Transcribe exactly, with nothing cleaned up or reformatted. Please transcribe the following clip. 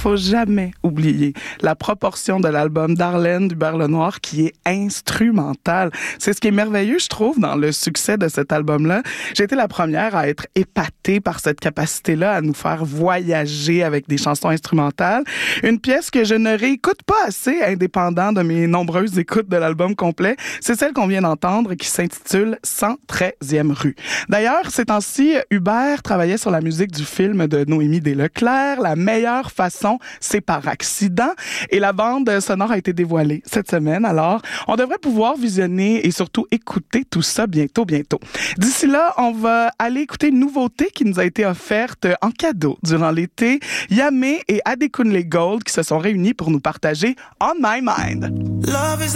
faut jamais oublier la proportion de l'album d'Arlène Hubert-Lenoir qui est instrumentale. C'est ce qui est merveilleux, je trouve, dans le succès de cet album-là. J'ai été la première à être épatée par cette capacité-là à nous faire voyager avec des chansons instrumentales. Une pièce que je ne réécoute pas assez, indépendant de mes nombreuses écoutes de l'album complet, c'est celle qu'on vient d'entendre qui s'intitule cent treizième rue. D'ailleurs, ces temps-ci, Hubert travaillait sur la musique du film de Noémie Desleclerc. La meilleure façon, c'est par accident. Et la bande sonore a été dévoilée cette semaine. Alors, on devrait pouvoir visionner et surtout écouter tout ça bientôt, bientôt. D'ici là, on va aller écouter une nouveauté qui nous a été offerte en cadeau durant l'été. Yamé et Adekunle Gold qui se sont réunis pour nous partager On My Mind. Love is